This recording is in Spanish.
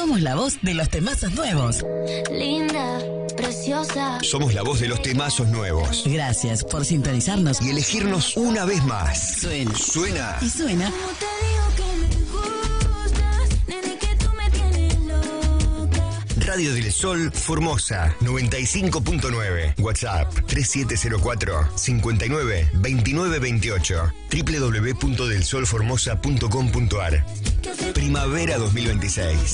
Somos la voz de los temazos nuevos. Linda, preciosa. Somos la voz de los temazos nuevos. Gracias por sintonizarnos Y elegirnos una vez más. Suena. Suena. Y suena. Como te digo que me gustas, nene, que tú me tienes loca. Radio del Sol Formosa 95.9. WhatsApp 3704 59 29 28. www.delsolformosa.com.ar. Primavera 2026.